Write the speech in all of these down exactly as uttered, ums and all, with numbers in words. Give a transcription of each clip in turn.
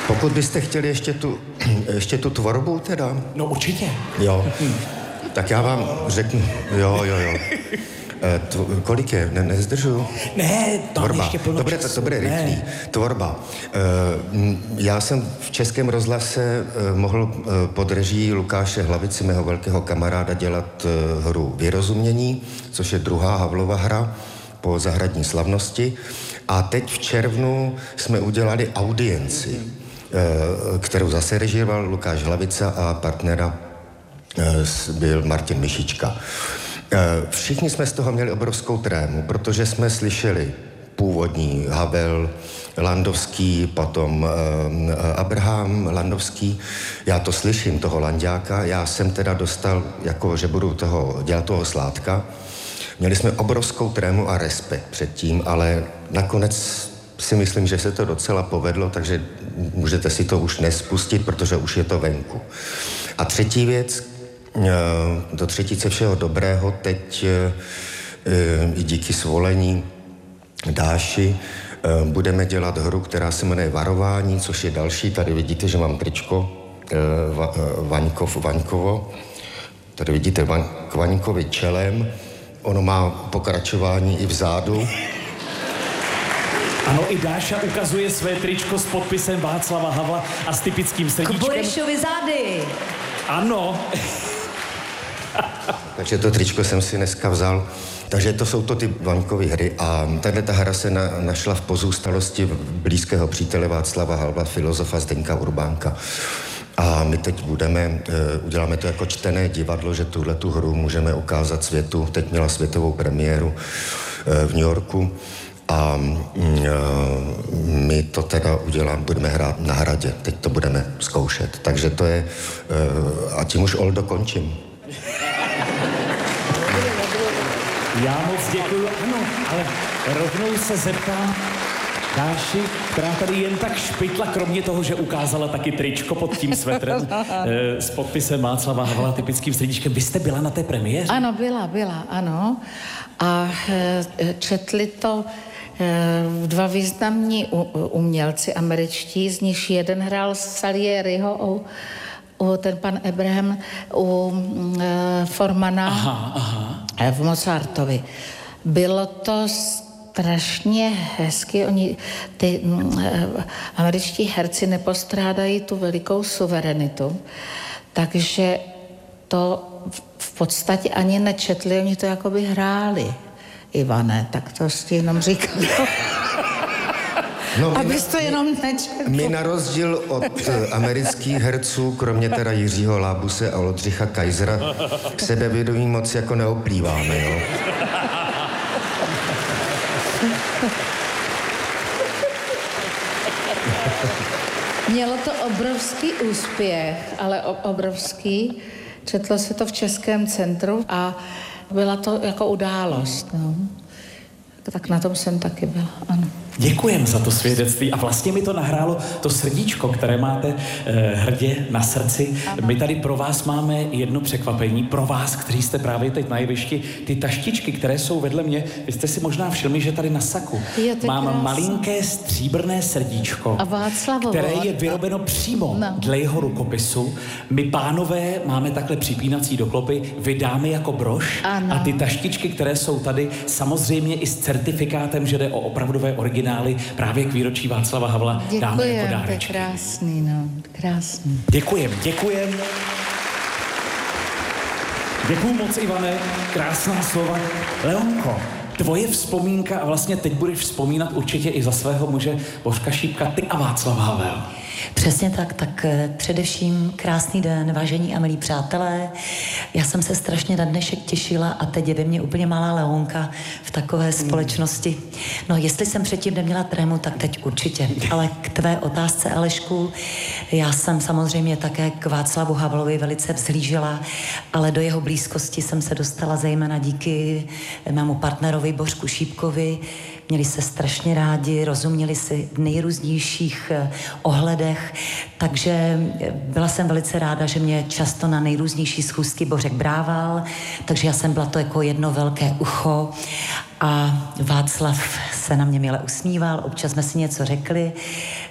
Pokud byste chtěli ještě tu, ještě tu tvorbu teda. No určitě. Jo, tak já vám řeknu, jo, jo, jo. Tvo, kolik je? Ne, nezdržuju? Ne, Tvorba. Dobré, to bude rychlý. Tvorba. Já jsem v Českém rozhlase mohl pod režií Lukáše Hlavici, mého velkého kamaráda, dělat hru Vyrozumění, což je druhá Havlova hra po Zahradní slavnosti. A teď v červnu jsme udělali Audienci, kterou zase režíroval Lukáš Hlavica a partnera byl Martin Mišička. Všichni jsme z toho měli obrovskou trému, protože jsme slyšeli původní Havel, Landovský, potom Abraham Landovský. Já to slyším, toho Lanďáka. Já jsem teda dostal, jako že budu toho, dělat toho Sládka. Měli jsme obrovskou trému a respekt před tím, ale nakonec si myslím, že se to docela povedlo, takže můžete si to už nespustit, protože už je to venku. A třetí věc, do třetice všeho dobrého, teď i díky svolení Dáši budeme dělat hru, která se jmenuje Varování, což je další. Tady vidíte, že mám tričko Va, Vaňkov, Vaňkovo. Tady vidíte Vaň, k Vaňkovi čelem. Ono má pokračování i vzadu. Ano, i Dáša ukazuje své tričko s podpisem Václava Havla a s typickým srdíčkem. K Borešovi zády. Ano. Takže to tričko jsem si dneska vzal. Takže to jsou to ty Vaňkovy hry a tahle ta hra se na, našla v pozůstalosti blízkého přítele Václava Havla, filozofa Zdeňka Urbánka. A my teď budeme, uh, uděláme to jako čtené divadlo, že tuhle tu hru můžeme ukázat světu. Teď měla světovou premiéru uh, v New Yorku a uh, my to teda uděláme, budeme hrát na Hradě. Teď to budeme zkoušet. Takže to je, uh, a tím už Oldo končím. Já moc děkuju, ano, ale rovnou se zeptám Dáši, která tady jen tak špitla, kromě toho, že ukázala taky tričko pod tím svetrem e, s podpisem Václava Havla, typickým srdíčkem. Vy jste byla na té premiéře? Ano, byla, byla, ano. A e, četli to e, dva významní u, umělci američtí, z nich jeden hrál Salieriho, u, u, ten pan Abraham u e, Formana aha, aha. v Mozartovi. Bylo to strašně hezky. Oni, ty mm, američtí herci nepostrádají tu velikou suverenitu, takže to v, v podstatě ani nečetli, oni to jakoby hráli. Ivane, tak to si jenom říkám. No, abys to jenom nečetl. My na rozdíl od amerických herců, kromě teda Jiřího Lábuse a Oldřicha Kaisera, sebevědomí moc jako neoplýváme, jo. Mělo to obrovský úspěch, ale obrovský. Četlo se to v Českém centru a byla to jako událost, no. Tak na tom jsem taky byla, ano. Děkujem za to svědectví a vlastně mi to nahrálo to srdíčko, které máte eh, hrdě na srdci. Ano. My tady pro vás máme jedno překvapení, pro vás, kteří jste právě teď na jevišti. Ty taštičky, které jsou vedle mě, vy jste si možná všimli, že tady na saku je, mám krásný. Malinké stříbrné srdíčko, a Václavovo, které je vyrobeno přímo no. dle jeho rukopisu. My pánové máme takhle připínací doklopy, vydáme jako brož ano. A ty taštičky, které jsou tady, samozřejmě i s certifikátem, že jde o opravdové originály, právě k výročí Václava Havla dáme jako dárečky. Děkujem, to je krásný, no, krásný. Děkujem, děkujem. Děkuju moc, Ivane, krásná slova. Leonko, tvoje vzpomínka, a vlastně teď budeš vzpomínat určitě i za svého muže Božka Šípka, ty a Václav Havel. Přesně tak, tak především krásný den, vážení a milí přátelé. Já jsem se strašně na dnešek těšila a teď je ve mně úplně malá Leonka v takové společnosti. No, jestli jsem předtím neměla trému, tak teď určitě. Ale k tvé otázce, Alešku, já jsem samozřejmě také k Václavu Havlovi velice vzhlížela, ale do jeho blízkosti jsem se dostala zejména díky mému partnerovi Božku Šípkovi. Měli se strašně rádi, rozuměli si v nejrůznějších ohledech, takže byla jsem velice ráda, že mě často na nejrůznější schůzky Bořek brával, takže já jsem byla to jako jedno velké ucho a Václav se na mě milé usmíval, občas jsme si něco řekli,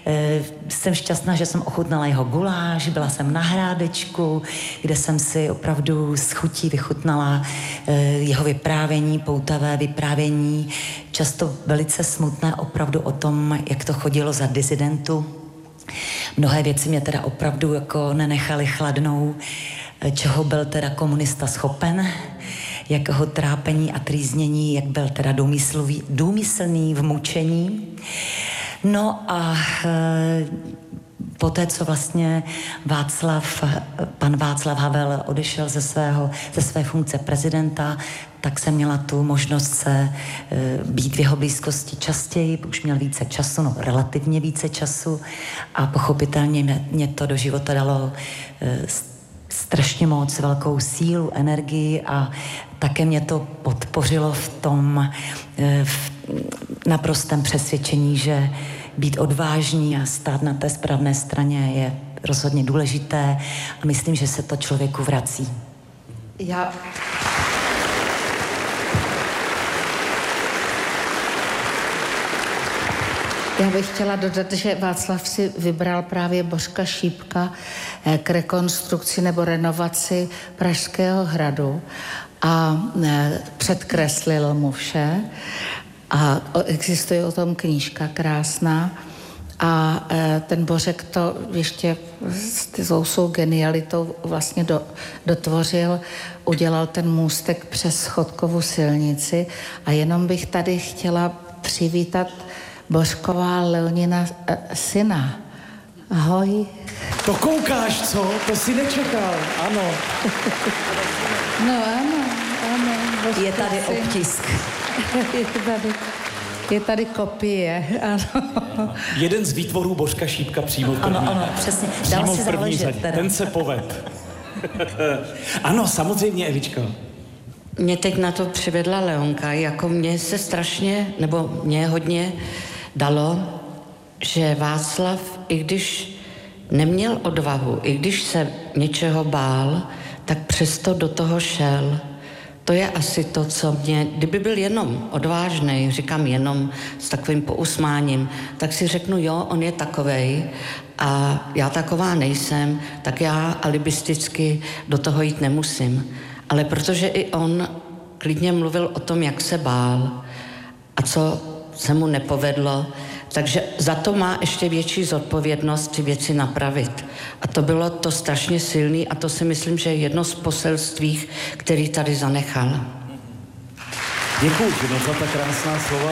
Jsem šťastná, že jsem ochutnala jeho guláš, byla jsem na Hrádečku, kde jsem si opravdu s chutí vychutnala jeho vyprávění, poutavé vyprávění, často velice smutné opravdu o tom, jak to chodilo za disidentu. Mnohé věci mě teda opravdu jako nenechaly chladnou, čeho byl teda komunista schopen, jakého trápení a trýznění, jak byl teda důmyslový, důmyslný v mučení. No a e, poté, co vlastně Václav, pan Václav Havel odešel ze, svého, ze své funkce prezidenta, tak jsem měla tu možnost se e, být v jeho blízkosti častěji, už měl více času, no relativně více času a pochopitelně mě, mě to do života dalo e, strašně moc velkou sílu, energii a také mě to podpořilo v tom v naprostém přesvědčení, že být odvážný a stát na té správné straně je rozhodně důležité a myslím, že se to člověku vrací. Já... Já bych chtěla dodat, že Václav si vybral právě Bořka Šípka k rekonstrukci nebo renovaci Pražského hradu a předkreslil mu vše a existuje o tom knížka krásná a ten Bořek to ještě s tou genialitou vlastně do, dotvořil, udělal ten můstek přes Chodkovu silnici a jenom bych tady chtěla přivítat Bořková Leonina e, syna. Ahoj. To koukáš, co? To si nečekal, ano. No ano, ano. Je tady obtisk. je, tady, je tady kopie, ano. Jeden z výtvorů Bořka Šípka přímo v první. Ano, ano, přesně. Přímo Dal v si první záležet, řadě. teda. Ten se poved. Ano, samozřejmě, Evička. Mě teď na to přivedla Leonka, jako mě se strašně, nebo mě hodně dalo, že Václav, i když neměl odvahu, i když se něčeho bál, tak přesto do toho šel. To je asi to, co mě, kdyby byl jenom odvážnej, říkám jenom s takovým pousmáním, tak si řeknu, jo, on je takovej a já taková nejsem, tak já alibisticky do toho jít nemusím. Ale protože i on klidně mluvil o tom, jak se bál a co se mu nepovedlo, takže za to má ještě větší zodpovědnost ty věci napravit. A to bylo to strašně silný a to si myslím, že je jedno z poselství, který tady zanechal. Děkuji moc za ta krásná slova.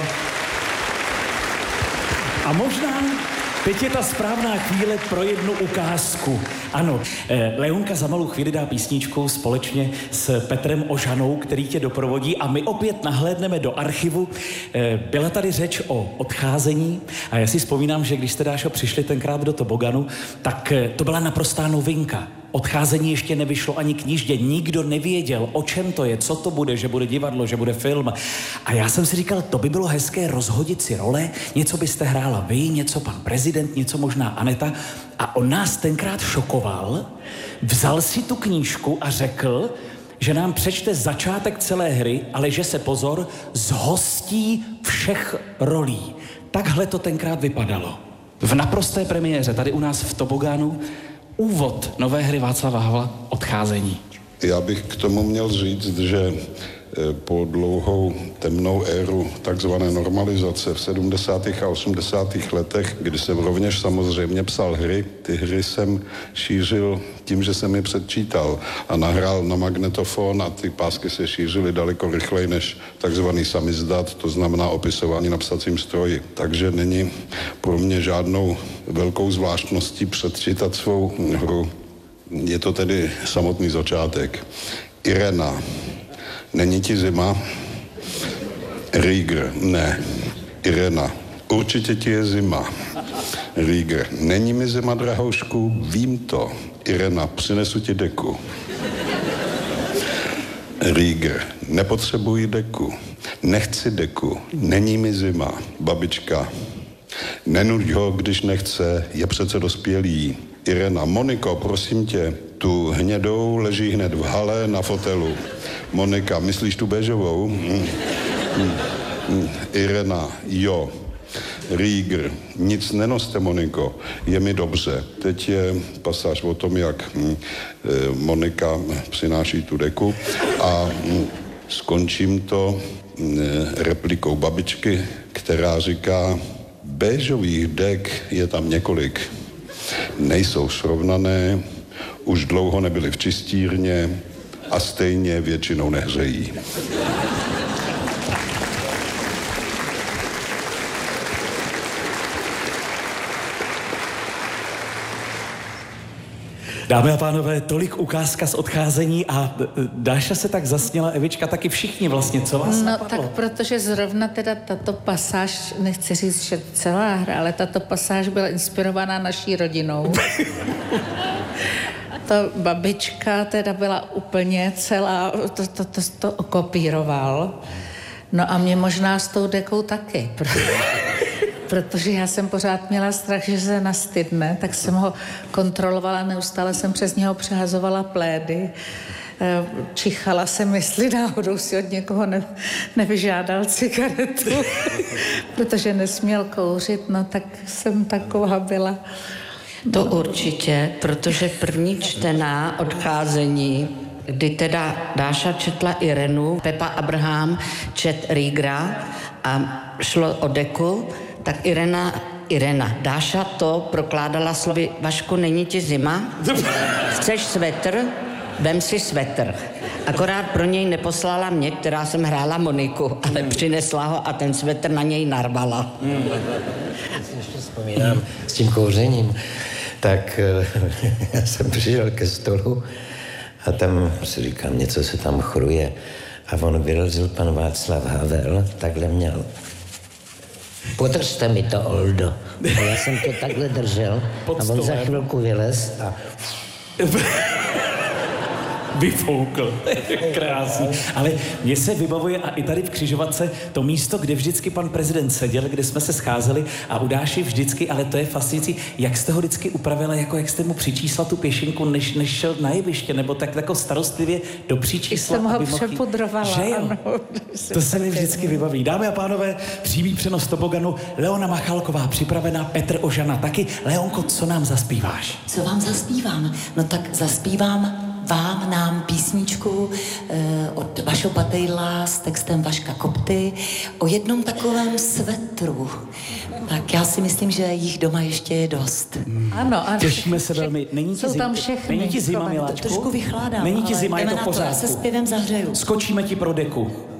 A možná teď je ta správná chvíle pro jednu ukázku. Ano, Leonka za malou chvíli dá písničku společně s Petrem Ožanou, který tě doprovodí a my opět nahlédneme do archivu. Byla tady řeč o odcházení a já si vzpomínám, že když jste, Dášo, přišli tenkrát do Toboganu, tak to byla naprostá novinka. Odcházení ještě nevyšlo ani kníždě, nikdo nevěděl, o čem to je, co to bude, že bude divadlo, že bude film. A já jsem si říkal, to by bylo hezké rozhodit si role, něco byste hrála vy, něco pan prezident, něco možná Aneta. A on nás tenkrát šokoval, vzal si tu knížku a řekl, že nám přečte začátek celé hry, ale že se pozor, zhostí všech rolí. Takhle to tenkrát vypadalo. V naprosté premiéře, tady u nás v Tobogánu, úvod nové hry Václava Havla Odcházení. Já bych k tomu měl říct, že po dlouhou temnou éru takzvané normalizace v sedmdesátých a osmdesátých letech, kdy jsem rovněž samozřejmě psal hry, ty hry jsem šířil tím, že jsem je předčítal a nahrál na magnetofon a ty pásky se šířily daleko rychleji než takzvaný samizdat, to znamená opisování na psacím stroji. Takže není pro mě žádnou velkou zvláštností předčítat svou hru. Je to tedy samotný začátek. Irena. Není ti zima? Rýgr. Ne. Irena. Určitě ti je zima. Rýgr. Není mi zima, drahoušku? Vím to. Irena. Přinesu ti deku. Rýgr. Nepotřebuji deku. Nechci deku. Není mi zima. Babička. Nenuď ho, když nechce, je přece dospělý. Irena. Moniko, prosím tě, tu hnědou leží hned v hale na fotelu. Monika, myslíš tu béžovou? Mm. Mm. Mm. Irena, jo. Rieger, nic nenoste, Moniko, je mi dobře. Teď je pasáž o tom, jak hm, Monika přináší tu deku a hm, skončím to hm, replikou babičky, která říká, béžových dek je tam několik. Nejsou srovnané, už dlouho nebyly v čistírně a stejně většinou nehřejí. Dámy a pánové, tolik ukázka z odcházení a Dáša se tak zasněla, Evička taky, všichni vlastně, co vás No napadlo? tak protože zrovna teda tato pasáž, nechci říct, že celá hra, ale tato pasáž byla inspirovaná naší rodinou. Ta babička teda byla úplně celá, to, to, to, to okopíroval. No a mě možná s tou dekou taky, protože já jsem pořád měla strach, že se nastydne, tak jsem ho kontrolovala, neustále jsem přes něho přehazovala plédy, čichala jsem, jestli náhodou si od někoho ne, nevyžádal cigaretu, protože nesměl kouřit, no tak jsem taková byla. To určitě, protože první čtená odcházení, kdy teda Dáša četla Irenu, Pepa Abraham čet Riegera a šlo o deku, tak Irena, Irena, Dáša to prokládala slovy, Vašku, není ti zima? Chceš svetr? Vem si svetr. Akorát pro něj neposlala mě, která jsem hrála Moniku, ale přinesla ho a ten svetr na něj narvala. Hmm. Já si ještě vzpomínám s tím kouřením, tak já jsem přišel ke stolu a tam si říkám, něco se tam chruje. A on vyrazil pan Václav Havel, takhle měl. Podržte mi to, Oldo. A já jsem to takhle držel a on za chvilku vylez a... Vyfoukl. Krásný. Ale mně se vybavuje a i tady v Křižovatce to místo, kde vždycky pan prezident seděl, kde jsme se scházeli a u Dáši vždycky, ale to je fascinující, jak jste ho vždycky upravila, jako jak jste mu přičísla tu pěšinku, než, než šel na jeviště, nebo tak jako starostlivě do příčísla. Jsem ho aby mohl... přepudrovala. Že jo? Ano, to se mi vždycky vybaví. Dámy a pánové, přímý přenos toboganu, Leona Machalková připravená, Petr Ožana taky. Leonko, co nám zaspíváš? Co vám zaspívám? No tak zaspívám vám, nám písničku eh, od Vašo Patejla s textem Vaška Kopty o jednom takovém svetru. Tak já si myslím, že jich doma ještě je dost. Ano, ano. Těšíme se velmi. Není ti Jsou zima, tam všechny. Není ti zima, Schované. miláčku? Trošku vychládám, Není ti ale zima, je jdeme to v na to, já se pořádku. zpěvem zahřeju. Skočíme ti pro deku.